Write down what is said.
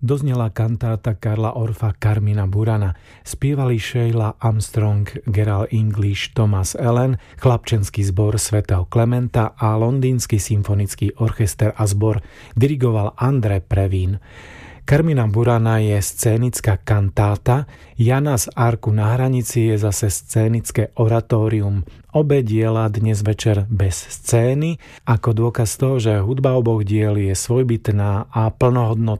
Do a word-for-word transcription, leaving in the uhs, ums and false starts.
doznela kantáta Karla Orfa Carmina Burana. Spievali Sheila Armstrong, Gerald English, Thomas Allen, chlapčenský zbor svätého Klementa a londýnsky symfonický orchester a zbor dirigoval Andre Previn. Carmina Burana je scénická kantáta, Jana z Arku na hranici je zase scénické oratórium. Obe diela dnes večer bez scény, ako dôkaz toho, že hudba oboch diel je svojbytná a plnohodnotná.